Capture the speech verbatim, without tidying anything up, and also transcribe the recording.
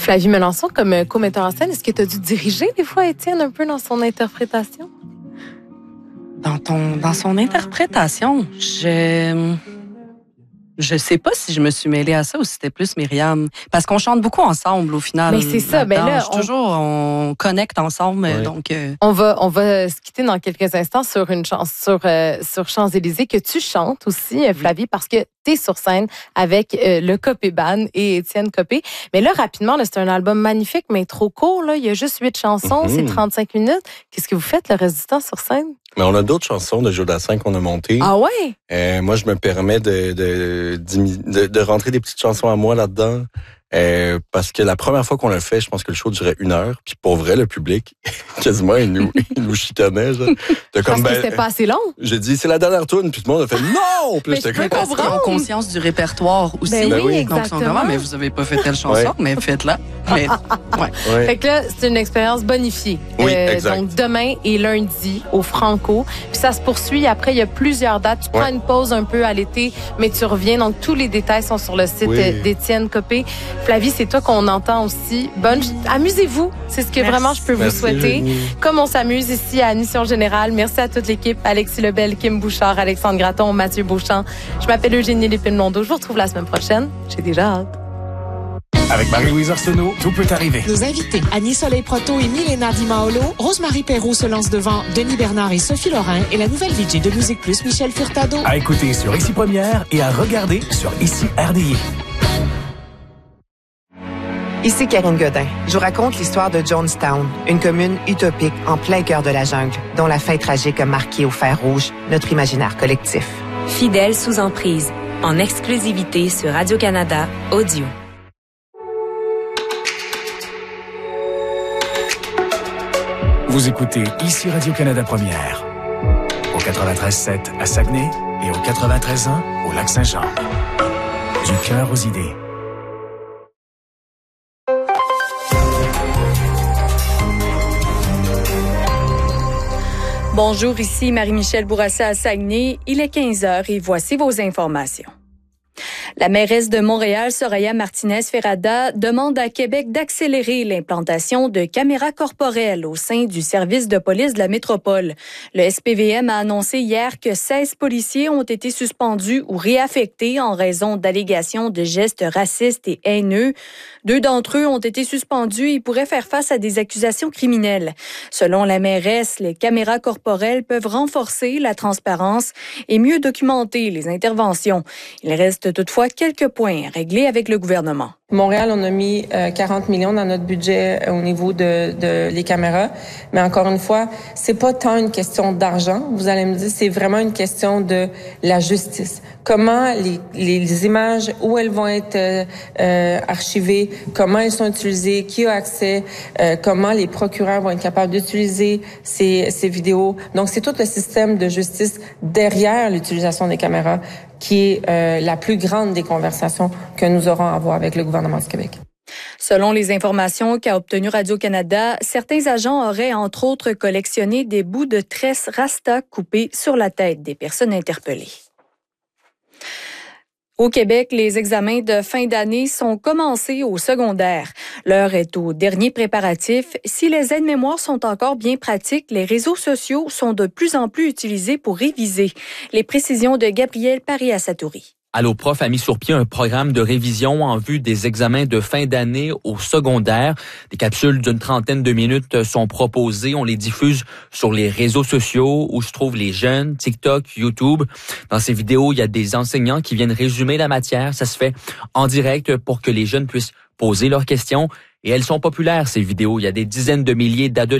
Flavie Melançon, comme co-metteur en scène, est-ce que tu as dû diriger des fois Étienne un peu dans son interprétation? Dans ton, dans son interprétation, je... Je sais pas si je me suis mêlée à ça ou si c'était plus Myriam. Parce qu'on chante beaucoup ensemble au final. Mais c'est ça, ben là, on... toujours, on connecte ensemble, ouais. donc... Euh... On va, on va se quitter dans quelques instants sur une chanson, sur, euh, sur Champs-Élysées, que tu chantes aussi, Flavie, parce que tu es sur scène avec euh, le Copé Band et Étienne Copé. Mais là, rapidement, là, c'est un album magnifique, mais trop court, là. Il y a juste huit chansons, mm-hmm. c'est trente-cinq minutes. Qu'est-ce que vous faites le reste du temps sur scène? Mais on a d'autres chansons de Jodassin qu'on a montées. Ah ouais? Euh, moi, je me permets de, de, de, de rentrer des petites chansons à moi là-dedans. Euh, parce que la première fois qu'on l'a fait, je pense que le show durait une heure. Puis pour vrai, le public, quasiment, il nous, il nous chicanait. Genre. De comme, parce ben, que c'était pas assez long. J'ai dit, c'est la dernière tourne. Puis tout le monde a fait non! Puis mais je peux parce qu'ils ont conscience du répertoire aussi. Ben oui, oui. Donc, ils sont vraiment, mais vous avez pas fait telle chanson, ouais. mais faites-la. Mais, ouais. Ouais. Fait que là, c'est une expérience bonifiée. Oui, euh, exact. Donc, demain et lundi au Franco. Puis ça se poursuit. Après, il y a plusieurs dates. Tu prends ouais. une pause un peu à l'été, mais tu reviens. Donc, tous les détails sont sur le site oui. d'Étienne Copé. Flavie, c'est toi qu'on entend aussi. Bonne, amusez-vous. C'est ce que Merci. vraiment je peux Merci, vous souhaiter. Jenny. Comme on s'amuse ici à Mission Générale. Merci à toute l'équipe. Alexis Lebel, Kim Bouchard, Alexandre Gratton, Mathieu Beauchamp. Je m'appelle Eugénie Lépine-Blondeau. Je vous retrouve la semaine prochaine. J'ai déjà hâte. Avec Marie-Louise Arsenault, tout peut arriver. Nos invités, Annie Soleil-Proto et Milena Di Maolo. Rosemary Perrault se lance devant Denis Bernard et Sophie Lorrain. Et la nouvelle V J de Musique Plus, Michel Furtado. À écouter sur Ici Première et à regarder sur Ici R D I. Ici Karine Godin. Je vous raconte l'histoire de Jonestown, une commune utopique en plein cœur de la jungle, dont la fin tragique a marqué au fer rouge notre imaginaire collectif. Fidèle sous emprise, en exclusivité sur Radio-Canada Audio. Vous écoutez Ici Radio-Canada Première, au quatre-vingt-treize sept à Saguenay et au quatre-vingt-treize un au Lac-Saint-Jean. Du cœur aux idées. Bonjour, ici Marie-Michel Bourassa à Saguenay. Il est quinze heures et voici vos informations. La mairesse de Montréal, Soraya Martinez-Ferrada, demande à Québec d'accélérer l'implantation de caméras corporelles au sein du service de police de la métropole. Le S P V M a annoncé hier que seize policiers ont été suspendus ou réaffectés en raison d'allégations de gestes racistes et haineux. Deux d'entre eux ont été suspendus et pourraient faire face à des accusations criminelles. Selon la mairesse, les caméras corporelles peuvent renforcer la transparence et mieux documenter les interventions. Il reste toutefois quelques points réglés avec le gouvernement. Montréal, on a mis euh, quarante millions dans notre budget au niveau de, de les caméras. Mais encore une fois, c'est pas tant une question d'argent. Vous allez me dire, c'est vraiment une question de la justice. Comment les, les, les images, où elles vont être euh, euh, archivées, comment elles sont utilisées, qui a accès, euh, comment les procureurs vont être capables d'utiliser ces, ces vidéos. Donc, c'est tout le système de justice derrière l'utilisation des caméras qui est euh, la plus grande des conversations que nous aurons à avoir avec le gouvernement du Québec. Selon les informations qu'a obtenues Radio-Canada, certains agents auraient entre autres collectionné des bouts de tresses rasta coupées sur la tête des personnes interpellées. Au Québec, les examens de fin d'année sont commencés au secondaire. L'heure est au dernier préparatif. Si les aides-mémoires sont encore bien pratiques, les réseaux sociaux sont de plus en plus utilisés pour réviser. Les précisions de Gabriel Paris-Assatouri. Alloprof a mis sur pied un programme de révision en vue des examens de fin d'année au secondaire. Des capsules d'une trentaine de minutes sont proposées. On les diffuse sur les réseaux sociaux où se trouvent les jeunes, TikTok, YouTube. Dans ces vidéos, il y a des enseignants qui viennent résumer la matière. Ça se fait en direct pour que les jeunes puissent poser leurs questions. Et elles sont populaires, ces vidéos. Il y a des dizaines de milliers d'adolescents